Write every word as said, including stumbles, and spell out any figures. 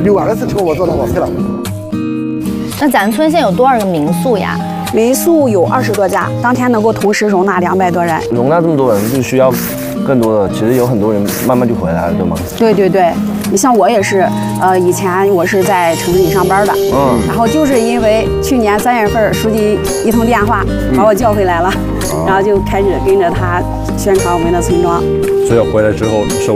六二十车我坐到我退了。 那咱村现在有多少个民宿呀？ 民宿有二十多家，当天能够同时容纳两百多人。 容纳这么多人，就需要更多的。其实有很多人慢慢就回来了，对吗？ 对对对，你像我也是，呃，以前我是在城里上班的，嗯，然后就是因为去年三月份书记一通电话把我叫回来了，嗯、然后就开始跟着他宣传我们的村庄。 所以回来之后收